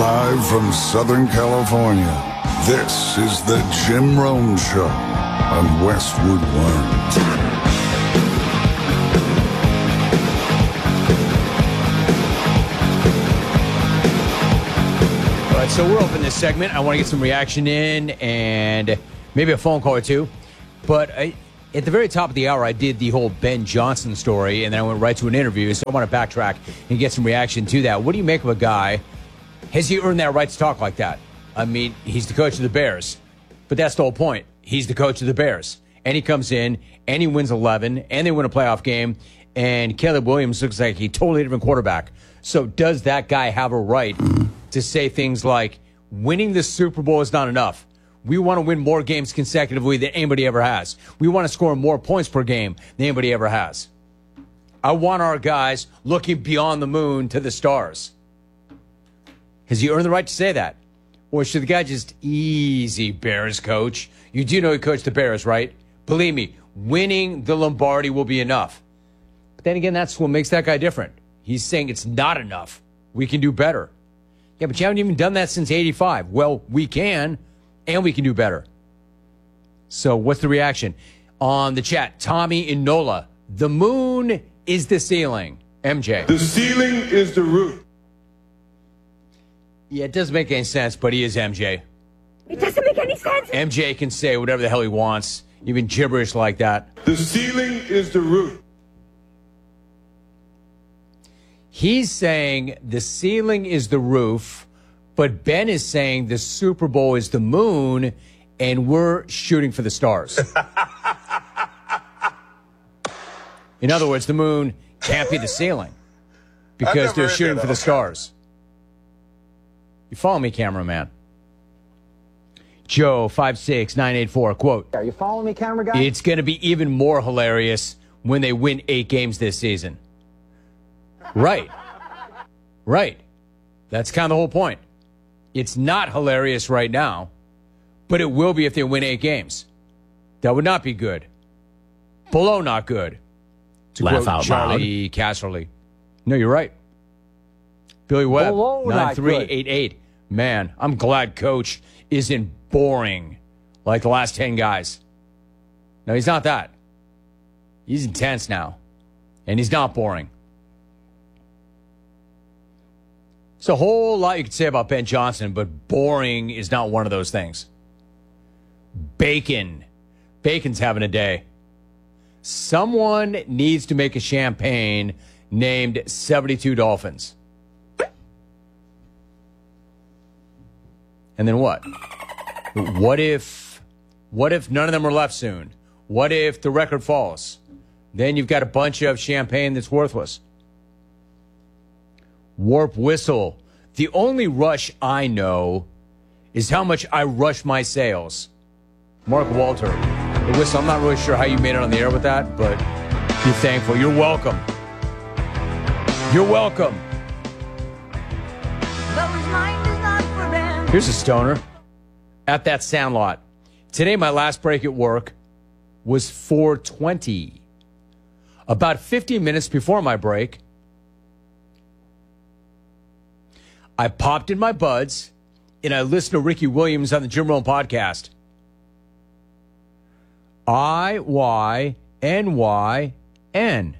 Live from Southern California, this is the Jim Rome Show on Westwood One. All right, so we're open this segment. I want to get some reaction in and maybe a phone call or two. But at the very top of the hour, I did the whole Ben Johnson story, and then I went right to an interview. So I want to backtrack and get some reaction to that. What do you make of a guy? Has he earned that right to talk like that? I mean, he's the coach of the Bears, but that's the whole point. He's the coach of the Bears, and he comes in, and he wins 11, and they win a playoff game, and Caleb Williams looks like a totally different quarterback. So does that guy have a right to say things like, winning the Super Bowl is not enough? We want to win more games consecutively than anybody ever has. We want to score more points per game than anybody ever has. I want our guys looking beyond the moon to the stars. Has he earned the right to say that? Or should the guy just easy, Bears coach? You do know he coached the Bears, right? Believe me, winning the Lombardi will be enough. But then again, that's what makes that guy different. He's saying it's not enough. We can do better. Yeah, but you haven't even done that since 85. Well, we can, and we can do better. So what's the reaction? On the chat, Tommy in NOLA. The moon is the ceiling. MJ. The ceiling is the roof. Yeah, it doesn't make any sense, but he is MJ. It doesn't make any sense. MJ can say whatever the hell he wants, even gibberish like that. The ceiling is the roof. He's saying the ceiling is the roof, but Ben is saying the Super Bowl is the moon, and we're shooting for the stars. In other words, the moon can't be the ceiling because they're shooting for the stars. You follow me, cameraman? Joe 56984, quote, Are you following me, camera guy? it's going to be even more hilarious when they win 8 games this season. Right. Right. That's kind of the whole point. It's not hilarious right now, but it will be if they win 8 games. That would not be good. Below not good. To Laugh quote out Charlie Casserly. No, you're right. Billy Webb, Below not good. 9388. Man, I'm glad Coach isn't boring like the last 10 guys. No, he's not that. He's intense now, and he's not boring. It's a whole lot you could say about Ben Johnson, but boring is not one of those things. Bacon's having a day. Someone needs to make a champagne named 72 Dolphins. And then what? What if none of them are left soon? What if the record falls? Then you've got a bunch of champagne that's worthless. Warp Whistle. The only rush I know is how much I rush my sales. Mark Walter. The Whistle, I'm not really sure how you made it on the air with that, but be thankful. You're welcome. You're welcome. Here's a stoner at that Sandlot. Today, my last break at work was 4:20. About 15 minutes before my break, I popped in my buds and I listened to Ricky Williams on the Jim Rome podcast. IYNYN.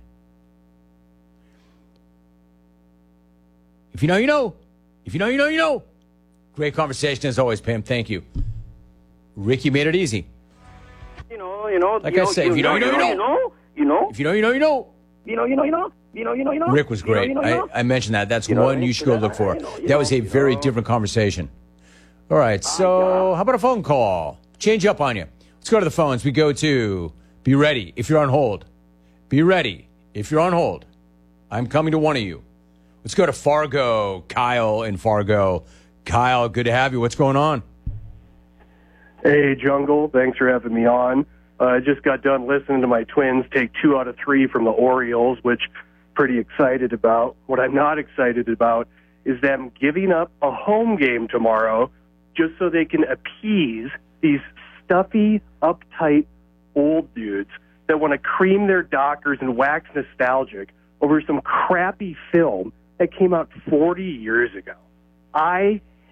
If you know, you know. If you know, you know, you know. Great conversation as always, Pam. Thank you. Ricky made it easy. You know. Like I said, if you know, you know, you know. If you know, you know, you know. Rick was great. I mentioned that. That's one you should go look for. That was a very different conversation. All right, so how about a phone call? Change up on you. Let's go to the phones. We go to be ready if you're on hold. Be ready if you're on hold. I'm coming to one of you. Let's go to Fargo. Kyle in Fargo. Kyle, good to have you. What's going on? Hey, Jungle. Thanks for having me on. I just got done listening to my Twins take 2 out of 3 from the Orioles, which pretty excited about. What I'm not excited about is them giving up a home game tomorrow just so they can appease these stuffy, uptight old dudes that want to cream their Dockers and wax nostalgic over some crappy film that came out 40 years ago. I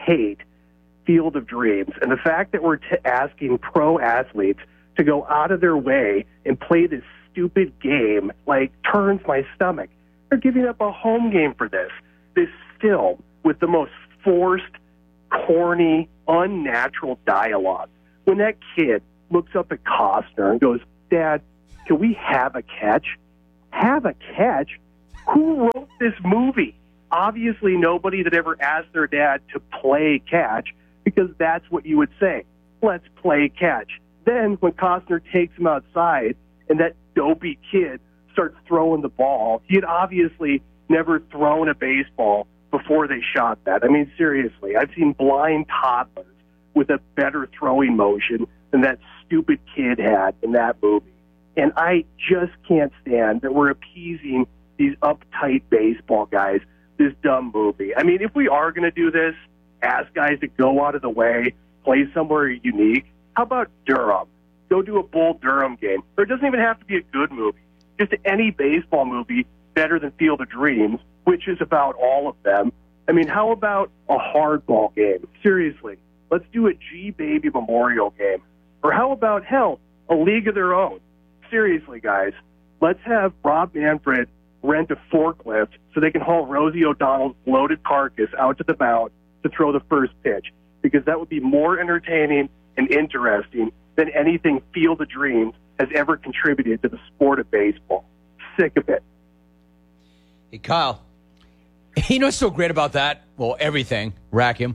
hate Field of Dreams. And the fact that we're asking pro athletes to go out of their way and play this stupid game, like, turns my stomach. They're giving up a home game for this. This film with the most forced, corny, unnatural dialogue. When that kid looks up at Costner and goes, Dad, can we have a catch? Have a catch? Who wrote this movie? Obviously nobody that ever asked their dad to play catch, because that's what you would say. Let's play catch. Then when Costner takes him outside and that dopey kid starts throwing the ball, he had obviously never thrown a baseball before they shot that. I mean, seriously, I've seen blind toddlers with a better throwing motion than that stupid kid had in that movie. And I just can't stand that we're appeasing these uptight baseball guys, this dumb movie. I mean, if we are going to do this, ask guys to go out of the way, play somewhere unique. How about Durham? Go do a Bull Durham game. Or it doesn't even have to be a good movie. Just any baseball movie better than Field of Dreams, which is about all of them. I mean, how about a hardball game? Seriously, let's do a G-Baby Memorial game. Or how about, hell, a League of Their Own? Seriously, guys, let's have Rob Manfred rent a forklift so they can haul Rosie O'Donnell's bloated carcass out to the mound to throw the first pitch, because that would be more entertaining and interesting than anything Field of Dreams has ever contributed to the sport of baseball. Sick of it. Hey, Kyle, you know what's so great about that? Well, everything. Rack him.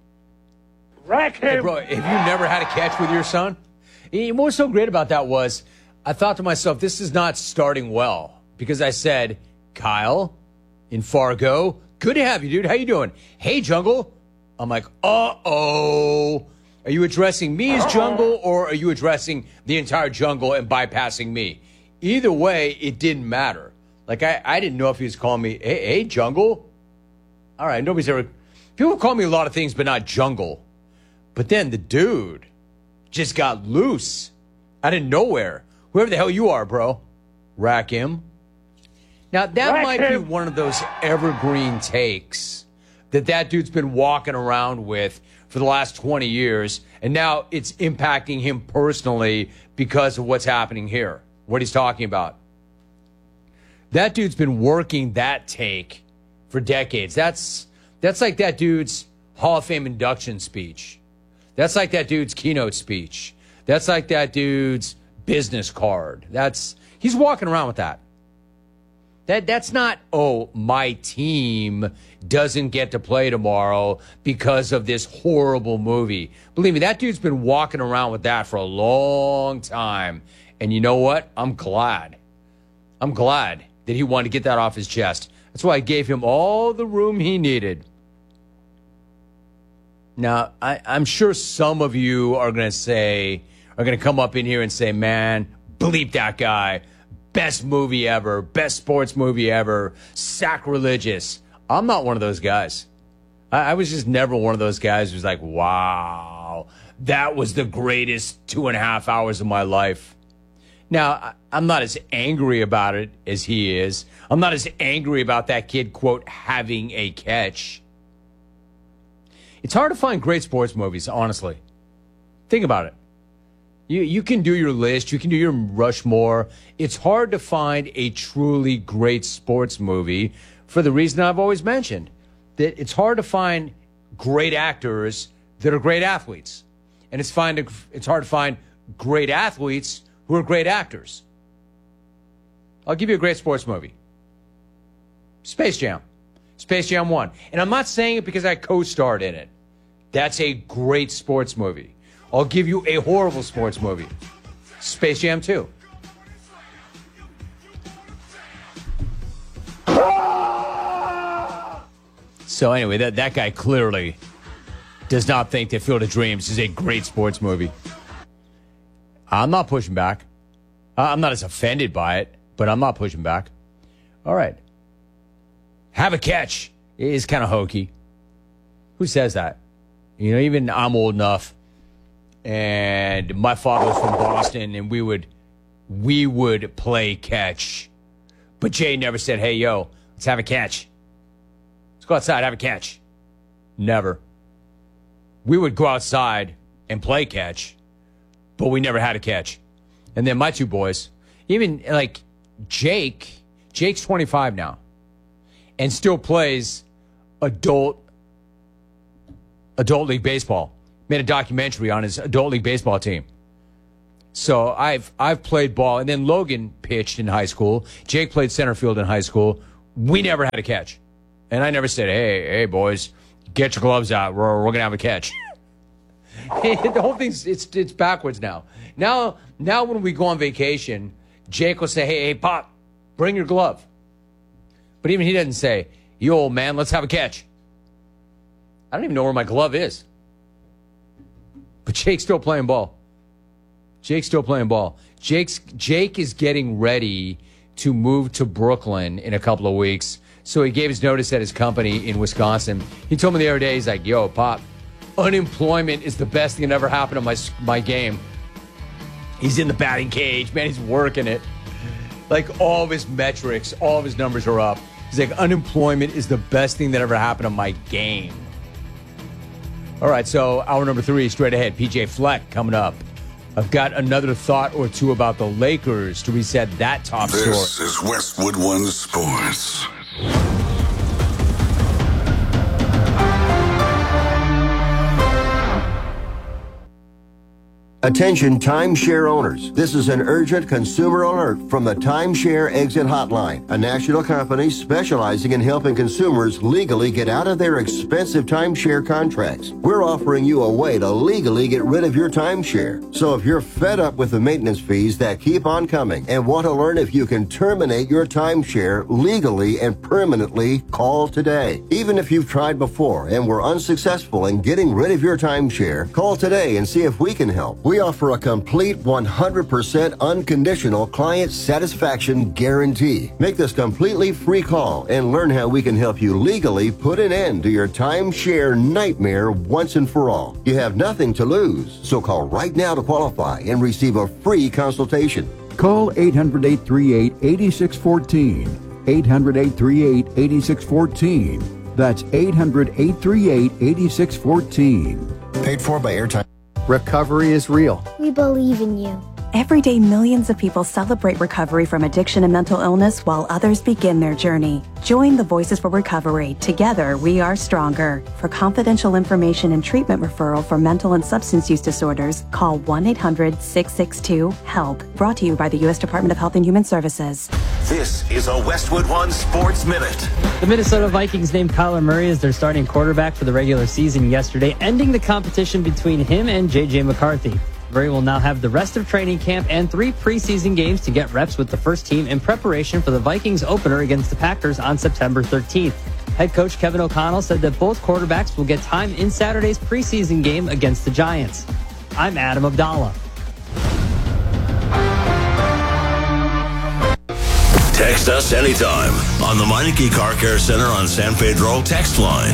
Rack him! Hey, bro, have you never had a catch with your son? What was so great about that was I thought to myself, this is not starting well, because I said, Kyle, in Fargo, good to have you, dude. How you doing? Hey, Jungle. I'm like, uh-oh. Are you addressing me as Jungle, or are you addressing the entire jungle and bypassing me? Either way, it didn't matter. Like, I didn't know if he was calling me, hey, Jungle. All right, nobody's ever... People call me a lot of things, but not Jungle. But then the dude just got loose out of nowhere. Whoever the hell you are, bro. Rack him. Now, that might be one of those evergreen takes that dude's been walking around with for the last 20 years, and now it's impacting him personally because of what's happening here, what he's talking about. That dude's been working that take for decades. That's like that dude's Hall of Fame induction speech. That's like that dude's keynote speech. That's like that dude's business card. He's walking around with that. That's not, oh, my team doesn't get to play tomorrow because of this horrible movie. Believe me, that dude's been walking around with that for a long time. And you know what? I'm glad. I'm glad that he wanted to get that off his chest. That's why I gave him all the room he needed. Now, I'm sure some of you are going to come up in here and say, man, bleep that guy. Best movie ever, best sports movie ever, sacrilegious. I'm not one of those guys. I was just never one of those guys who's like, wow, that was the greatest 2.5 hours of my life. Now, I'm not as angry about it as he is. I'm not as angry about that kid, quote, having a catch. It's hard to find great sports movies, honestly. Think about it. You can do your list. You can do your Rushmore. It's hard to find a truly great sports movie for the reason I've always mentioned, that it's hard to find great actors that are great athletes. And it's hard to find great athletes who are great actors. I'll give you a great sports movie. Space Jam. Space Jam 1. And I'm not saying it because I co-starred in it. That's a great sports movie. I'll give you a horrible sports movie. Space Jam 2. So anyway, that guy clearly does not think that Field of Dreams is a great sports movie. I'm not pushing back. I'm not as offended by it, but I'm not pushing back. All right. Have a catch is kind of hokey. Who says that? You know, even I'm old enough. And my father was from Boston, and we would play catch. But Jay never said, hey, yo, let's have a catch. Let's go outside, have a catch. Never. we would go outside and play catch, but we never had a catch. And then my two boys, even like Jake's 25 now and still plays adult league baseball. Made a documentary on his adult league baseball team. So I've played ball, and then Logan pitched in high school. Jake played center field in high school. We never had a catch. And I never said, hey, boys, get your gloves out. We're going to have a catch. The whole thing's it's backwards now. Now when we go on vacation, Jake will say, hey, Pop, bring your glove. But even he doesn't say, you old man, let's have a catch. I don't even know where my glove is. But Jake's still playing ball. Jake is getting ready to move to Brooklyn in a couple of weeks. So he gave his notice at his company in Wisconsin. He told me the other day, he's like, yo, Pop, unemployment is the best thing that ever happened to my game. He's in the batting cage, man. He's working it. Like all of his metrics, all of his numbers are up. He's like, unemployment is the best thing that ever happened to my game. All right, so hour number 3, straight ahead. PJ Fleck coming up. I've got another thought or two about the Lakers to reset that top story. This is Westwood One Sports. Attention timeshare owners. This is an urgent consumer alert from the Timeshare Exit Hotline, a national company specializing in helping consumers legally get out of their expensive timeshare contracts. We're offering you a way to legally get rid of your timeshare. So if you're fed up with the maintenance fees that keep on coming and want to learn if you can terminate your timeshare legally and permanently, call today. Even if you've tried before and were unsuccessful in getting rid of your timeshare, call today and see if we can help. We offer a complete 100% unconditional client satisfaction guarantee. Make this completely free call and learn how we can help you legally put an end to your timeshare nightmare once and for all. You have nothing to lose, so call right now to qualify and receive a free consultation. Call 800-838-8614. 800-838-8614. That's 800-838-8614. Paid for by Airtime. Recovery is real. We believe in you. Every day, millions of people celebrate recovery from addiction and mental illness while others begin their journey. Join the Voices for Recovery. Together, we are stronger. For confidential information and treatment referral for mental and substance use disorders, call 1-800-662-HELP. Brought to you by the U.S. Department of Health and Human Services. This is a Westwood One Sports Minute. The Minnesota Vikings named Kyler Murray as their starting quarterback for the regular season yesterday, ending the competition between him and J.J. McCarthy. Murray will now have the rest of training camp and 3 preseason games to get reps with the first team in preparation for the Vikings opener against the Packers on September 13th. Head coach Kevin O'Connell said that both quarterbacks will get time in Saturday's preseason game against the Giants. I'm Adam Abdallah. Text us anytime on the Meineke Car Care Center on San Pedro text line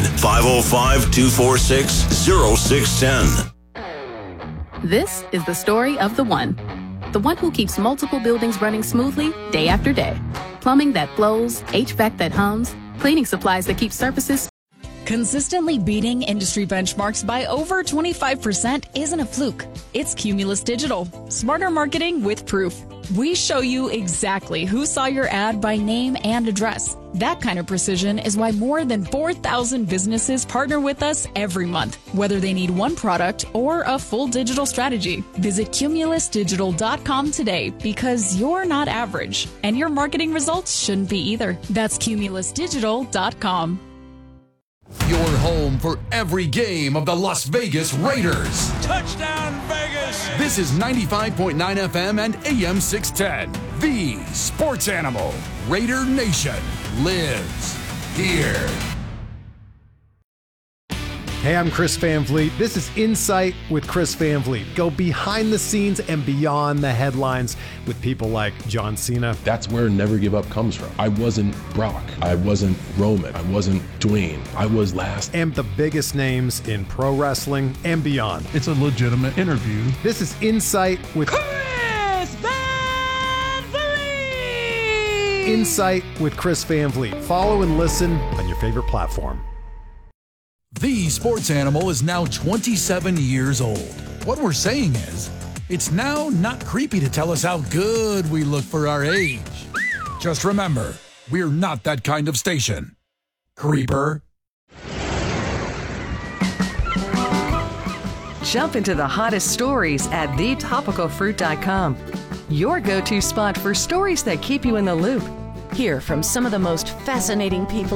505-246-0610. This is the story of the one who keeps multiple buildings running smoothly day after day. Plumbing that flows, HVAC that hums, cleaning supplies that keep surfaces. Consistently beating industry benchmarks by over 25% isn't a fluke. It's Cumulus Digital. Smarter marketing with proof. We show you exactly who saw your ad by name and address. That kind of precision is why more than 4,000 businesses partner with us every month, whether they need one product or a full digital strategy. Visit cumulusdigital.com today because you're not average, and your marketing results shouldn't be either. That's cumulusdigital.com. Your home for every game of the Las Vegas Raiders. Touchdown, Vegas! This is 95.9 FM and AM 610. The Sports Animal. Raider Nation lives here. Hey, I'm Chris Van Vliet. This is Insight with Chris Van Vliet. Go behind the scenes and beyond the headlines with people like John Cena. That's where Never Give Up comes from. I wasn't Brock. I wasn't Roman. I wasn't Dwayne. I was last. And the biggest names in pro wrestling and beyond. It's a legitimate interview. This is Insight with Chris Van Vliet! Insight with Chris Van Vliet. Follow and listen on your favorite platform. The Sports Animal is now 27 years old. What we're saying is, it's now not creepy to tell us how good we look for our age. Just remember, we're not that kind of station. Creeper. Jump into the hottest stories at thetopicalfruit.com. Your go-to spot for stories that keep you in the loop. Hear from some of the most fascinating people